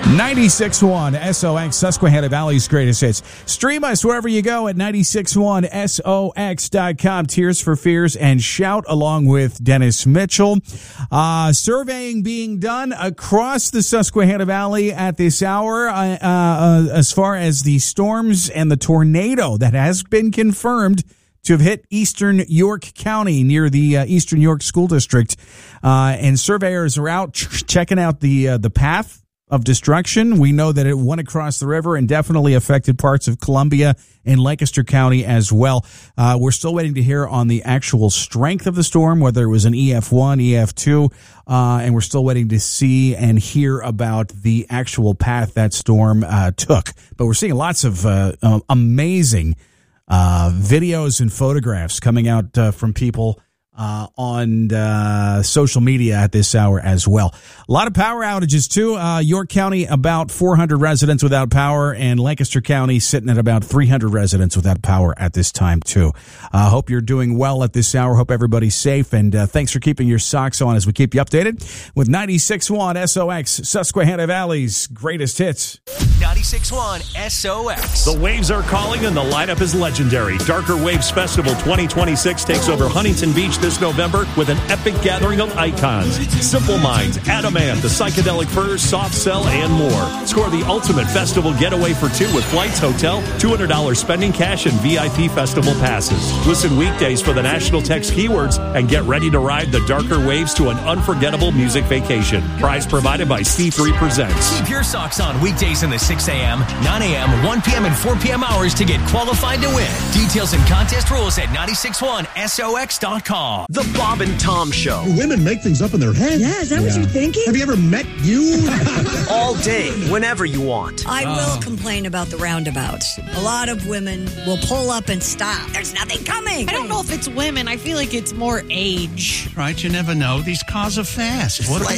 96.1 SOX, Susquehanna Valley's greatest hits. Stream us wherever you go at 96.1SOX.com. Tears for Fears and Shout along with Dennis Mitchell. Surveying being done across the Susquehanna Valley at this hour as far as the storms and the tornado that has been confirmed to have hit eastern York County near the Eastern York School District. And surveyors are out checking out the path of destruction. We know that it went across the river and definitely affected parts of Columbia and Lancaster County as well. We're still waiting to hear on the actual strength of the storm, whether it was an EF1, EF2, and we're still waiting to see and hear about the actual path that storm took. But we're seeing lots of amazing videos and photographs coming out from people on social media at this hour as well. A lot of power outages, too. York County, about 400 residents without power, and Lancaster County sitting at about 300 residents without power at this time, too. Hope you're doing well at this hour. Hope everybody's safe, and thanks for keeping your socks on as we keep you updated with 96.1 SOX, Susquehanna Valley's greatest hits. 96.1 SOX. The Waves are calling, and the lineup is legendary. Darker Waves Festival 2026 takes over Huntington Beach this November with an epic gathering of icons. Simple Minds, Adamant, The Psychedelic Furs, Soft Cell, and more. Score the ultimate festival getaway for two with flights, hotel, $200 spending cash, and VIP festival passes. Listen weekdays for the national text keywords and get ready to ride the Darker Waves to an unforgettable music vacation. Prize provided by C3 Presents. Keep your socks on weekdays in the 6 a.m., 9 a.m., 1 p.m., and 4 p.m. hours to get qualified to win. Details and contest rules at 961SOX.com. The Bob and Tom Show. Women make things up in their head. Yeah, is that what you're thinking? Have you ever met you? All day, whenever you want. I will complain about the roundabouts. A lot of women will pull up and stop. There's nothing coming. I don't know if it's women. I feel like it's more age. Right, you never know. These cars are fast. What are they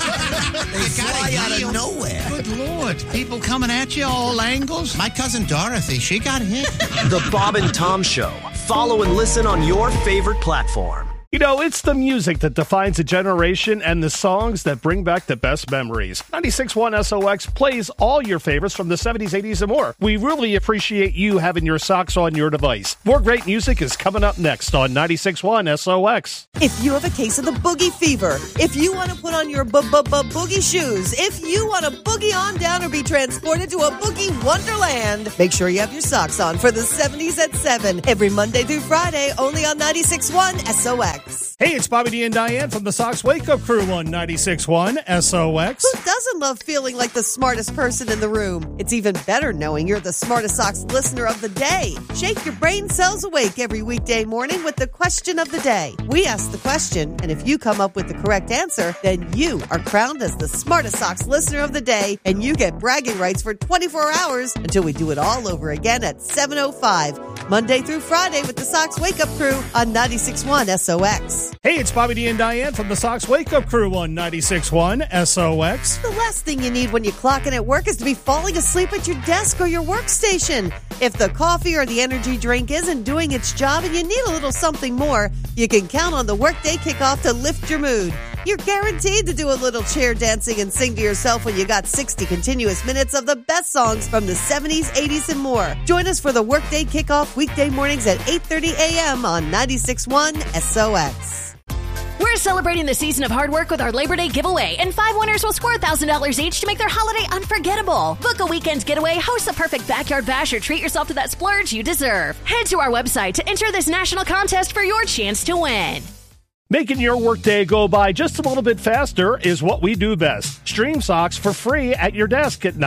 fly out of nowhere. Good Lord. People coming at you all angles. My cousin Dorothy, she got hit. The Bob and Tom Show. Follow and listen on your favorite platform. You know, it's the music that defines a generation and the songs that bring back the best memories. 96.1 SOX plays all your favorites from the 70s, 80s, and more. We really appreciate you having your socks on your device. More great music is coming up next on 96.1 SOX. If you have a case of the boogie fever, if you want to put on your boogie shoes, if you want to boogie on down or be transported to a boogie wonderland, make sure you have your socks on for the 70s at 7 every Monday through Friday, only on 96.1 SOX. Hey, it's Bobby D and Diane from the Sox Wake Up Crew on 96.1 SOX. Who doesn't love feeling like the smartest person in the room? It's even better knowing you're the smartest Sox listener of the day. Shake your brain cells awake every weekday morning with the question of the day. We ask the question, and if you come up with the correct answer, then you are crowned as the smartest Sox listener of the day, and you get bragging rights for 24 hours until we do it all over again at 7:05, Monday through Friday with the Sox Wake Up Crew on 96.1 SOX. Hey, it's Bobby D and Diane from the Sox Wake Up Crew on 96.1 SOX. The last thing you need when you clock in at work is to be falling asleep at your desk or your workstation. If the coffee or the energy drink isn't doing its job and you need a little something more, you can count on the Workday Kickoff to lift your mood. You're guaranteed to do a little chair dancing and sing to yourself when you got 60 continuous minutes of the best songs from the 70s, 80s, and more. Join us for the Workday Kickoff weekday mornings at 8:30 a.m. on 96.1 SOX. We're celebrating the season of hard work with our Labor Day giveaway, and 5 winners will score $1,000 each to make their holiday unforgettable. Book a weekend getaway, host a perfect backyard bash, or treat yourself to that splurge you deserve. Head to our website to enter this national contest for your chance to win. Making your workday go by just a little bit faster is what we do best. Stream Sox for free at your desk at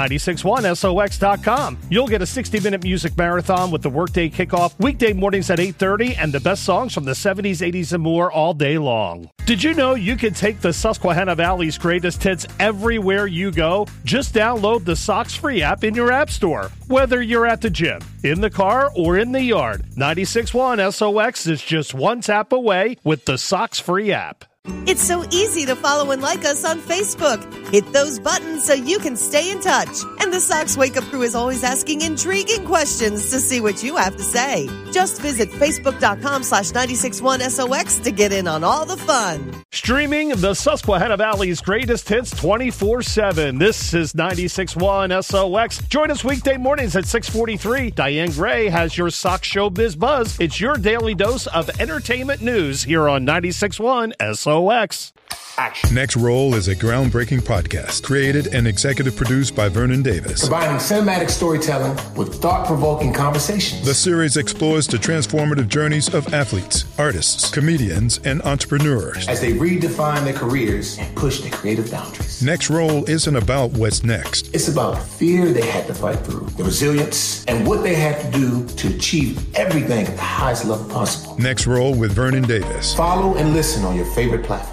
961SOX.com. You'll get a 60-minute music marathon with the Workday Kickoff weekday mornings at 8:30 and the best songs from the 70s, 80s, and more all day long. Did you know you can take the Susquehanna Valley's greatest hits everywhere you go? Just download the Sox Free app in your app store. Whether you're at the gym, in the car, or in the yard, 96.1 SOX is just one tap away with the Sox Free app. It's so easy to follow and like us on Facebook. Hit those buttons so you can stay in touch. And the Sox Wake Up Crew is always asking intriguing questions to see what you have to say. Just visit facebook.com/961SOX to get in on all the fun. Streaming the Susquehanna Valley's greatest hits 24/7. This is 96.1 SOX. Join us weekday mornings at 6:43. Diane Gray has your Sox Showbiz Buzz. It's your daily dose of entertainment news here on 96.1 SOX. Action. Next Roll is a groundbreaking podcast created and executive produced by Vernon Davis. Combining cinematic storytelling with thought-provoking conversations. The series explores the transformative journeys of athletes, artists, comedians, and entrepreneurs as they redefine their careers and push their creative boundaries. Next Roll isn't about what's next. It's about the fear they had to fight through, the resilience, and what they had to do to achieve everything at the highest level possible. Next Roll with Vernon Davis. Follow and listen on your favorite platform.